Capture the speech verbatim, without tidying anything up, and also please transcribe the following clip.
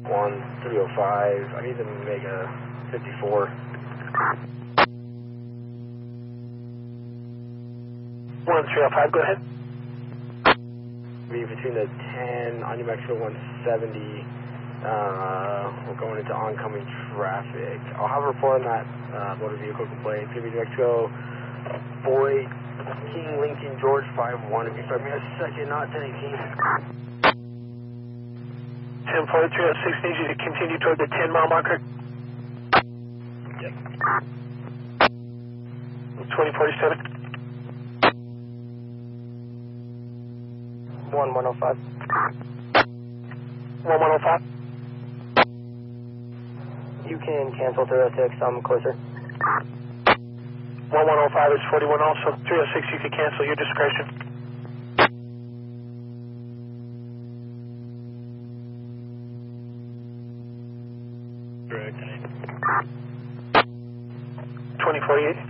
one three oh five. I need to make a fifty-four. one three oh five, go ahead. Be between the ten on New Mexico one seventy. Uh, we're going into oncoming traffic. I'll have a report on that uh, motor vehicle complaint. It's going to be New Mexico four eight King Lincoln George five one. If you start me a second, not ten eighteen. ten forty-three oh six needs you to continue toward the ten mile marker. Yep. twenty forty-seven. one one oh five. one one oh five. You can cancel three oh six, I'm closer. one one oh five is forty-one also. three oh six you can cancel, your discretion. Correct. twenty forty-eight.